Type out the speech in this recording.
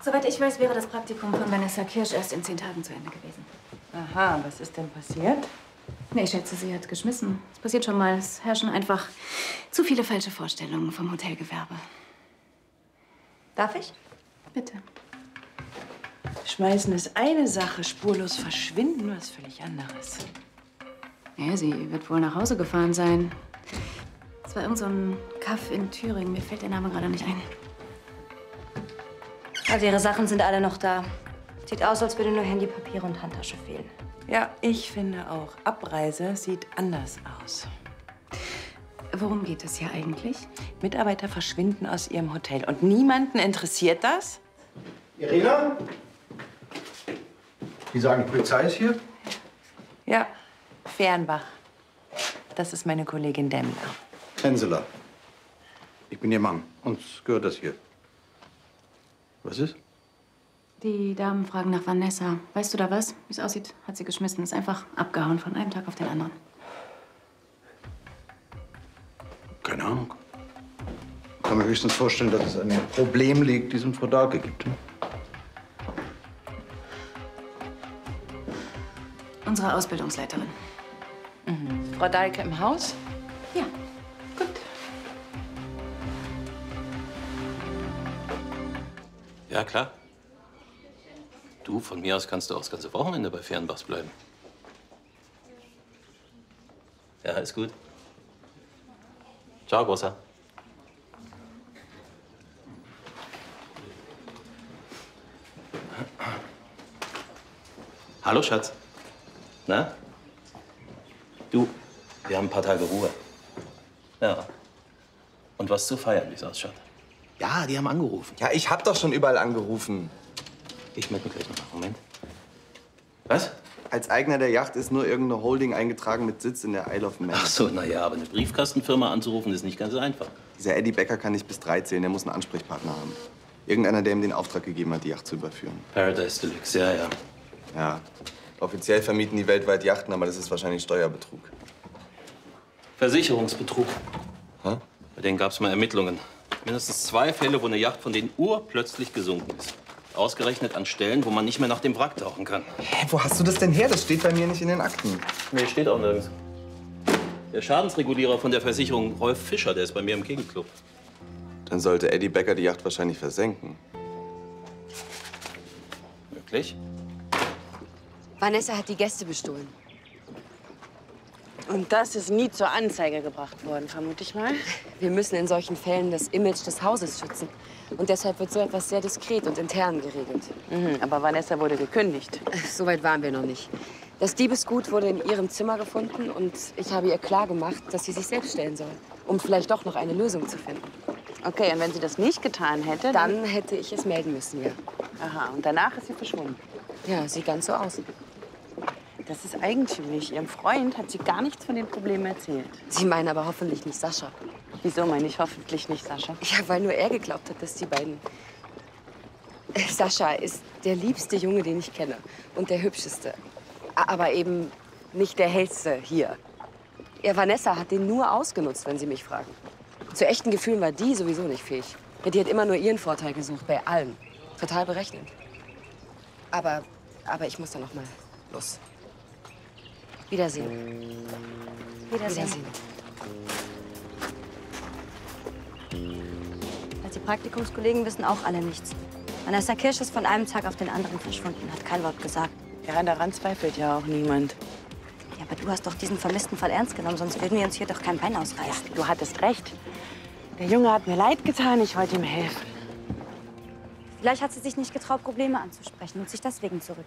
Soweit ich weiß, wäre das Praktikum von Vanessa Kirsch erst in 10 Tagen zu Ende gewesen. Aha, was ist denn passiert? Nee, ich schätze, sie hat geschmissen. Es passiert schon mal. Es herrschen einfach zu viele falsche Vorstellungen vom Hotelgewerbe. Darf ich? Bitte. Schmeißen ist eine Sache, spurlos verschwinden was völlig anderes. Ja, sie wird wohl nach Hause gefahren sein. Es war irgend so ein Kaff in Thüringen. Mir fällt der Name gerade nicht ein. Also ihre Sachen sind alle noch da. Sieht aus, als würde nur Handy, Papiere und Handtasche fehlen. Ja, ich finde auch. Abreise sieht anders aus. Worum geht es hier eigentlich? Mitarbeiter verschwinden aus ihrem Hotel. Und niemanden interessiert das? Irina? Die sagen, die Polizei ist hier? Ja, Fernbach. Das ist meine Kollegin Demmler. Henseler. Ich bin Ihr Mann. Uns gehört das hier. Was ist? Die Damen fragen nach Vanessa. Weißt du da was? Wie es aussieht, hat sie geschmissen. Ist einfach abgehauen von einem Tag auf den anderen. Keine Ahnung. Ich kann mir höchstens vorstellen, dass es an dem Problem liegt, die es Frau Dahlke gibt. Unsere Ausbildungsleiterin. Frau Dahlke im Haus? Ja. Gut. Ja, klar. Du, von mir aus kannst du auch das ganze Wochenende bei Fernbachs bleiben. Ja, ist gut. Ciao, Großer. Hallo, Schatz. Na? Du, wir haben ein paar Tage Ruhe. Ja. Und was zu feiern, wie es ausschaut. Ja, die haben angerufen. Ja, ich hab doch schon überall angerufen. Ich melde mich gleich noch mal. Moment. Was? Als Eigner der Yacht ist nur irgendeine Holding eingetragen mit Sitz in der Isle of Man. Ach so, na ja, aber eine Briefkastenfirma anzurufen ist nicht ganz so einfach. Dieser Eddie Becker kann nicht bis 3 zählen, der muss einen Ansprechpartner haben. Irgendeiner, der ihm den Auftrag gegeben hat, die Yacht zu überführen. Paradise Deluxe, ja, ja. Ja, offiziell vermieten die weltweit Yachten, aber das ist wahrscheinlich Steuerbetrug. Versicherungsbetrug. Hä? Bei denen gab es mal Ermittlungen. Mindestens 2 Fälle, wo eine Yacht von denen urplötzlich gesunken ist. Ausgerechnet an Stellen, wo man nicht mehr nach dem Wrack tauchen kann. Hä, wo hast du das denn her? Das steht bei mir nicht in den Akten. Nee, steht auch nirgends. Der Schadensregulierer von der Versicherung, Rolf Fischer, der ist bei mir im Kegelclub. Dann sollte Eddie Becker die Yacht wahrscheinlich versenken. Wirklich? Vanessa hat die Gäste bestohlen. Und das ist nie zur Anzeige gebracht worden, vermute ich mal. Wir müssen in solchen Fällen das Image des Hauses schützen. Und deshalb wird so etwas sehr diskret und intern geregelt. Aber Vanessa wurde gekündigt. So weit waren wir noch nicht. Das Diebesgut wurde in ihrem Zimmer gefunden und ich habe ihr klargemacht, dass sie sich selbst stellen soll, um vielleicht doch noch eine Lösung zu finden. Okay, und wenn sie das nicht getan hätte, Dann hätte ich es melden müssen, ja. Aha, und danach ist sie verschwunden. Ja, sieht ganz so aus. Das ist eigentümlich. Ihrem Freund hat sie gar nichts von den Problemen erzählt. Sie meinen aber hoffentlich nicht Sascha. Wieso meine ich hoffentlich nicht, Sascha? Ja, weil nur er geglaubt hat, dass die beiden... Sascha ist der liebste Junge, den ich kenne. Und der hübscheste. Aber eben nicht der hellste hier. Ja, Vanessa hat den nur ausgenutzt, wenn Sie mich fragen. Zu echten Gefühlen war die sowieso nicht fähig. Ja, die hat immer nur ihren Vorteil gesucht, bei allen. Total berechnend. Aber ich muss da noch mal los. Wiedersehen. Wiedersehen. Wiedersehen. Die Praktikumskollegen wissen auch alle nichts. Vanessa Kirsch ist von einem Tag auf den anderen verschwunden, hat kein Wort gesagt. Ja, daran zweifelt ja auch niemand. Ja, aber du hast doch diesen vermissten Fall ernst genommen, sonst würden wir uns hier doch kein Bein ausreißen. Du hattest recht. Der Junge hat mir leid getan, ich wollte ihm helfen. Vielleicht hat sie sich nicht getraut, Probleme anzusprechen und sich deswegen zurück.